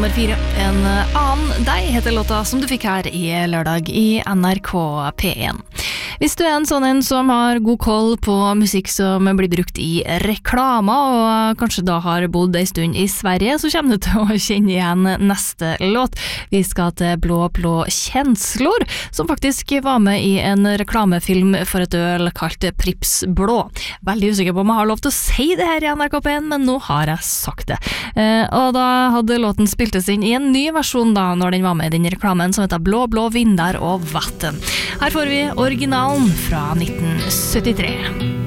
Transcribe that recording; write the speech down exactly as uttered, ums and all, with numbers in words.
nummer fire. En annen deg heter låta som du fikk her i lørdag i N R K P én. Hvis du er en sånn en som har god koll på musikk som blir brukt i reklamer, og kanskje da har bodd en stund i Sverige, så kommer du til å kjenne igjen neste låt. Vi skal til Blå Blå Kjenslor, som faktisk var med i en reklamefilm for et øl kalt Pripps Blå. Veldig usikker på om jeg har lov til å si det her i N R K P én, men nå har jeg sagt det. Eh, og da hadde låten spiltes inn i en ny versjon da, når den var med i den reklamen som heter Blå Blå Vindar og Vatten. Her får vi originalen fra nitten syttitre.